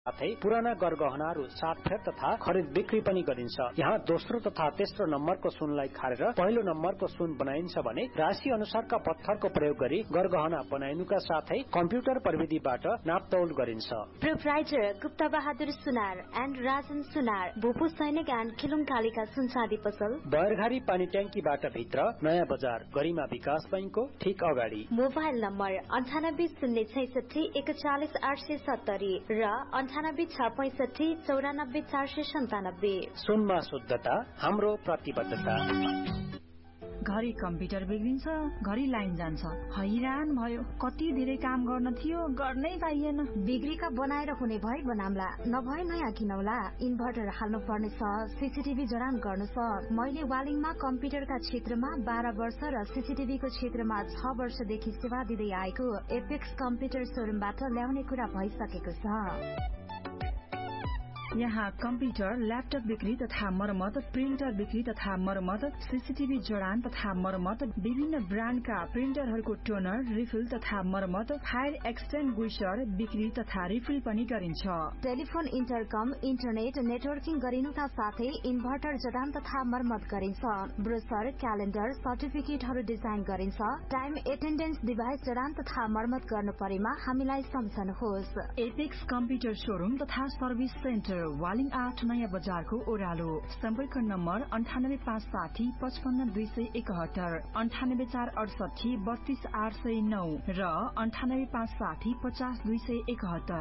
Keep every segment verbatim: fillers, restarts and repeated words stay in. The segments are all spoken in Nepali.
साथै पुराना गरगहनाहरू साटफेर तथा खरिद बिक्री पनि गरिन्छ। यहाँ दोस्रो तथा तेस्रो नम्बरको सुनलाई खारेर पहिलो नम्बरको सुन बनाइन्छ भने राशि अनुसारका पत्थरको प्रयोग गरी गरगहना बनाइनुका साथै कम्प्युटर प्रविधिबाट नापतौल गरिन्छ। Proprietor Gupta Bahadur Sunar and Rajan सुनार, भूपू सैनिक एन्ड खिलुङ कालिका सुनचाँदी पसल, बयरघारी पानी ट्याङ्कीबाट भित्र, नयाँ बजार, गरिमा विकास बैंकको ठीक अगाडि। मोबाइल नम्बर अन्ठानब्बे शून्य छैसठी एकचालिस आठ सय सत्तरी र अन्ठानब्बे छ पैसठी चौरानब्बे चार सय सन्तानब्बे। सुनमा शुद्धता हाम्रो प्रतिबद्धता। घरि कम्प्युटर बिग्रिन्छ, घरि लाइन जान्छ, हैरान भयो। कति धेरै काम गर्न थियो, गर्नै पाइएन। बिग्रीका बनाएर हुने भए बनाम्ला, नभए नयाँ किनौला। इन्भर्टर हाल्नु पर्ने छ, सीसीटीभी जडान गर्नु छ। मैले वालिङमा कम्प्युटरका क्षेत्रमा बाह्र वर्ष र सीसीटीभीको क्षेत्रमा छ वर्षदेखि सेवा दिँदै आएको एपेक्स कम्प्युटर सोरुमबाट ल्याउने कुरा भइसकेको छ। यहाँ कम्प्युटर, ल्यापटप बिक्री तथा मरम्मत, प्रिन्टर बिक्री तथा मरम्मत, सीसीटीभी जडान तथा मरम्मत, विभिन्न ब्रान्डका प्रिन्टरहरूको टोनर, रिफिल तथा मरम्मत, फायर एक्सटेन्गुइसर बिक्री तथा रिफिल पनि गरिन्छ। टेलिफोन, इन्टरकम, इन्टरनेट नेटवर्किङ गरिनुका साथै इन्भर्टर जडान तथा मरम्मत गरिन्छ। ब्रोसर, क्यालेन्डर, सर्टिफिकेटहरू डिजाइन गरिन्छ। टाइम एटेन्डेन्स डिभाइस जडान तथा मरम्मत गर्नु परेमा हामीलाई सम्झनुहोस्। एपेक्स कम्प्युटर सोरुम तथा सर्भिस सेन्टर, वालिङ आठ, नयाँ बजारको ओह्रालो। सम्पर्क नम्बर अन्ठानब्बे पाँच साठी पचपन्न दुई सय एकहत्तर, अन्ठानब्बे चार अडसठी बत्तीस आठ सय नौ र अन्ठानब्बे पाँच साठी पचास दुई सय एकहत्तर।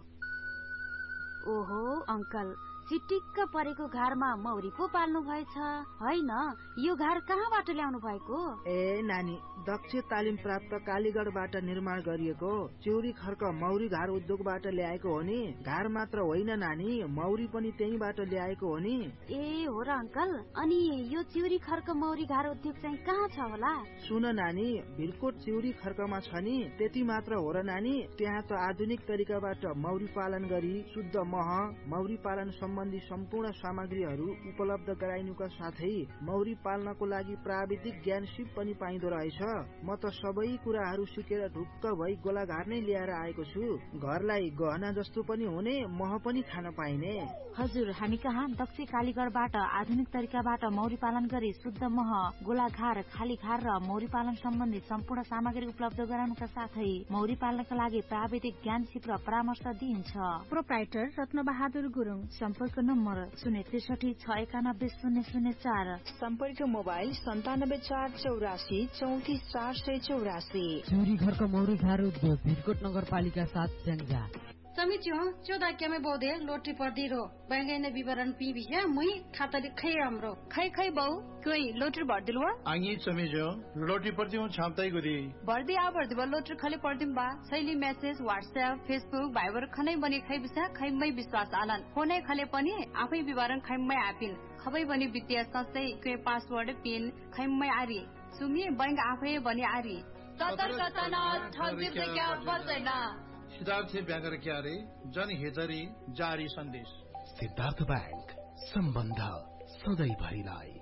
ओहो अंकल, चिटिक्क परेको घरमा मौरी पो पाल्नु भएछ होइन? यो घर कहाँबाट ल्याउनु भएको? ए नानी, दक्ष तालिम प्राप्त कालीगढबाट निर्माण गरिएको चिउरी खर्क मौरी घर उद्योगबाट ल्याएको हो नि। घर मात्र होइन नानी, मौरी पनि त्यहीबाट ल्याएको हो नि। ए हो र अंकल, अनि यो चिउरी खर्क मौरी घर उद्योग चाहिँ कहाँ छ होला? सुन नानी, भिरकोट चिउरी खर्कमा छ नि। त्यति मात्र हो र नानी, त्यहाँ त आधुनिक तरिकाबाट मौरी पालन गरी शुद्ध मह, मौरी पालन सम्बन्धी सम्पूर्ण सामग्रीहरू उपलब्ध गराइनुका साथै मौरी पाल्नको लागि प्राविधिक ज्ञान सिप पनि पाइँदो रहेछ। म त सबै कुराहरू सिकेर ढुक्क भई गोलाघार नै ल्याएर आएको छु। घरलाई गहना जस्तो पनि हुने, मह पनि खान पाइने। हजुर, हामी कहाँ दक्ष कालीगढबाट आधुनिक तरिकाबाट मौरी पालन गरी शुद्ध मह, गोलाघार, खाली घार र मौरी पालन सम्बन्धी सम्पूर्ण सामग्री उपलब्ध गराउनुका साथै मौरी पाल्नका लागि प्राविधिक ज्ञान सिप र परामर्श दिइन्छ। प्रोप्राइटर रत्न बहादुर गुरुङ, सम्पर्क नम्बर शून्य त्रिसठी छ एकानब्बे शून्य शून्य चार, सम्पर्क मोबाइल सन्तानब्बे चार चौरासी चौतिस चार सय चौरासी। चिउरी घरको मौरी घर उद्योग, भिरकोट नगरपालिका सात, स्याङ्जा। समिति हो चौदह क्या में बोधे लोटी पर दी रो बैंगे ने विवरण पी भी है मुई खाता लिखे हमरो खै खै बहु कोई लोटर भर दिलवा आंगी समिजो लोटी पर दिउ छामताई गुदी भर्दी आ भर्दी बा लोटर खले पड़दिम बा शैली मैसेज व्हाट्सएप फेसबुक भाइबर खनै बनी खै बिसा खैमै विश्वास आलन फोनै खले पनि आफै विवरण खैमै आपिन खबै बनी वित्तीय संस्थै के पासवर्ड पिन खैमै आरी सुमी बैंक आफै बनी आरी सतर्कता ठगित क्या बच्दैन सिद्धार्थ ब्याङ्क क्या रे जनहितरी जारी सन्देश। सिद्धार्थ ब्याङ्क, सम्बन्ध सधैँ भरिलाई।